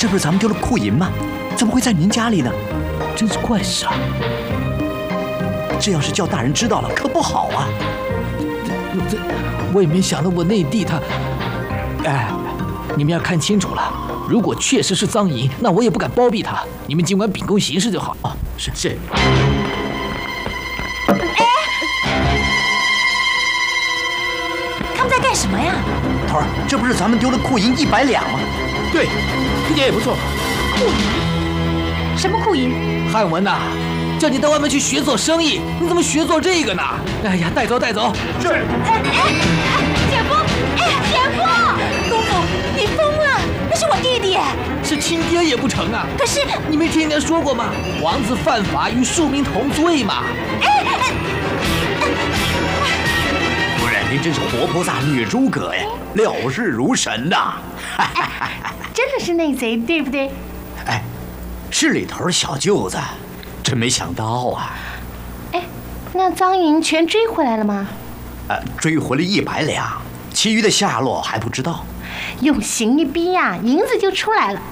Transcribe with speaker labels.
Speaker 1: 这不是咱们丢了库银吗？怎么会在您家里呢？
Speaker 2: 真是怪事啊！
Speaker 1: 这要是叫大人知道了，可不好啊！
Speaker 2: 我也没想到我内弟他……哎，你们要看清楚了，如果确实是赃银，那我也不敢包庇他。你们尽管秉公行事就好。
Speaker 1: 哦，是。
Speaker 3: 他们在干什么呀？
Speaker 1: 头儿，这不是咱们丢了库银100两吗？
Speaker 2: 对，这点也不错。
Speaker 3: 库银？什么库银？
Speaker 2: 汉文呐，叫你到外面去学做生意，你怎么学做这个呢？哎呀，带走带走。
Speaker 1: 是。
Speaker 3: 姐夫，姐夫，公公，你疯了！那是我弟弟。
Speaker 2: 是亲爹也不成啊！
Speaker 3: 可是
Speaker 2: 你没听人家说过吗？王子犯法与庶民同罪嘛。
Speaker 1: 夫人，您真是活菩萨女诸葛呀，料事如神呐！
Speaker 3: 真的是内贼，对不对？
Speaker 1: 哎，是里头小舅子，真没想到啊！
Speaker 3: 哎，那赃银全追回来了吗？
Speaker 1: 追回了100两，其余的下落还不知道。
Speaker 3: 用刑一逼呀，银子就出来了。